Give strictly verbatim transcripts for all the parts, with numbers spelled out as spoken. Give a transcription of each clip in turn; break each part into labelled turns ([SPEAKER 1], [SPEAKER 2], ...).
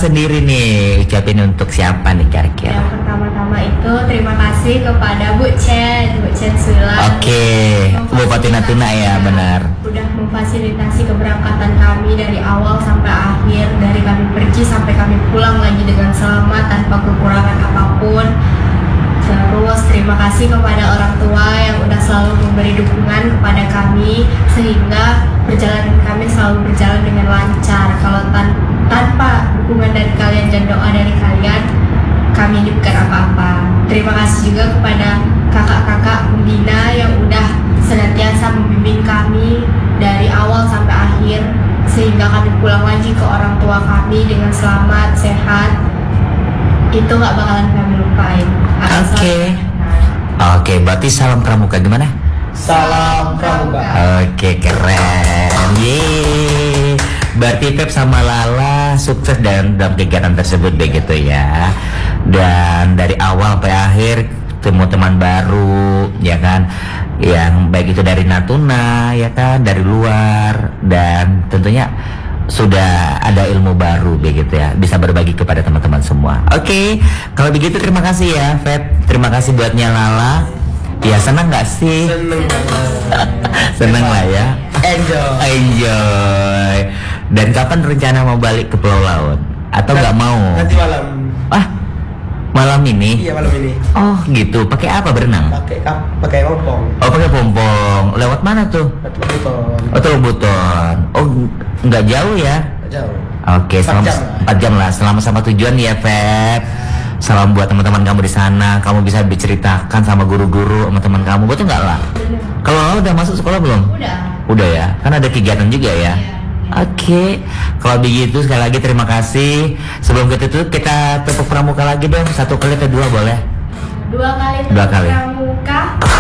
[SPEAKER 1] sendiri nih ucapin untuk siapa nih kira-kira?
[SPEAKER 2] Yang pertama-tama itu terima kasih kepada Bu Chen, Bu Chen Sulan.
[SPEAKER 1] Oke, Bupati Natuna ya, benar.
[SPEAKER 2] Udah memfasilitasi keberangkatan kami dari awal sampai akhir, dari kami pergi sampai kami pulang lagi dengan selamat tanpa kekurangan apapun. Terus terima kasih kepada orang tua yang udah selalu memberi dukungan kepada kami sehingga perjalanan kami selalu berjalan dengan lancar. Kalau tan tanpa dukungan dari kalian dan doa dari kalian, kami ini bukan apa-apa. Terima kasih juga kepada kakak-kakak pembina yang udah senantiasa membimbing kami dari awal sampai akhir sehingga kami pulang lagi ke orang tua kami dengan selamat, sehat. Itu gak bakalan kami lupain.
[SPEAKER 1] Oke. Okay. Oke, okay, berarti salam pramuka gimana?
[SPEAKER 3] Salam pramuka.
[SPEAKER 1] Oke, okay, keren. Yeay. Berarti Pep sama Lala sukses dan dalam kegiatan tersebut begitu ya. Dan dari awal sampai akhir temu teman baru, ya kan? Yang baik itu dari Natuna, ya kan, dari luar, dan tentunya sudah ada ilmu baru begitu ya, bisa berbagi kepada teman-teman semua. Oke, okay. Kalau begitu terima kasih ya Feb, terima kasih buatnya Lala. Ya senang nggak sih?
[SPEAKER 3] Seneng
[SPEAKER 1] Seneng lah ya.
[SPEAKER 3] Enjoy.
[SPEAKER 1] Enjoy. Dan kapan rencana mau balik ke Pulau Laut? Atau nggak mau?
[SPEAKER 3] Nanti malam.
[SPEAKER 1] Ah, malam ini?
[SPEAKER 3] Iya malam ini.
[SPEAKER 1] Oh gitu, pakai apa berenang?
[SPEAKER 3] Pakai kap, pakai pompong.
[SPEAKER 1] Oh pakai pompong. Lewat mana tuh?
[SPEAKER 3] Teluk Buton.
[SPEAKER 1] Oh Teluk Buton. Oh nggak jauh ya?
[SPEAKER 3] Nggak jauh.
[SPEAKER 1] Oke, selama empat jam lah. Selama sama tujuan ya, Feb. Salam buat teman-teman kamu di sana. Kamu bisa diceritakan sama guru-guru, sama teman kamu. Betul nggak lah? Kalau lo udah masuk sekolah belum?
[SPEAKER 2] Udah.
[SPEAKER 1] Udah ya. Kan ada kegiatan juga ya.
[SPEAKER 2] Iya.
[SPEAKER 1] Oke, okay. Kalau begitu sekali lagi terima kasih. Sebelum kita tutup kita tepuk pramuka lagi dong. Satu kali atau dua boleh?
[SPEAKER 2] Dua kali tepuk
[SPEAKER 1] Dua kali.
[SPEAKER 2] pramuka.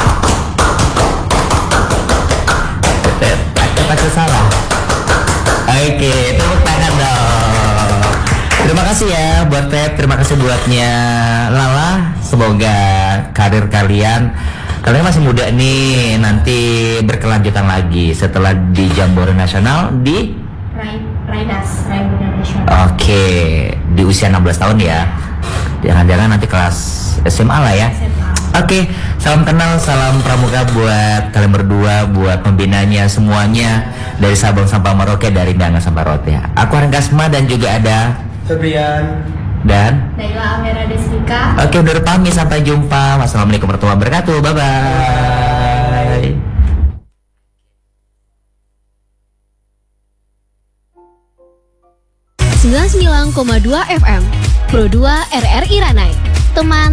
[SPEAKER 1] Kata salah. Oke, okay, tepuk tangan dong. Terima kasih ya buat Pep, terima kasih buatnya Lala. Semoga karir kalian, kalian masih muda nih, nanti berkelanjutan lagi setelah di Jambore Nasional di
[SPEAKER 2] Rai, Raidas, Rai Bunda Nasional.
[SPEAKER 1] Oke, okay. Di usia enam belas tahun ya. Jangan-jangan nanti kelas S M A lah ya.
[SPEAKER 2] S M A.
[SPEAKER 1] Oke, okay. Salam kenal, salam pramuka buat kalian berdua, buat pembinanya semuanya dari Sabang sampai Merauke, dari Danang sampai Rote. Aku Aran Kasma dan juga ada
[SPEAKER 3] Febrian
[SPEAKER 1] dan
[SPEAKER 2] Naila Amira Destika.
[SPEAKER 1] Oke, udah pamit, sampai jumpa. Wassalamualaikum warahmatullahi wabarakatuh. Bye bye.
[SPEAKER 4] sembilan puluh sembilan koma dua F M Pro dua R R I Ranai. Teman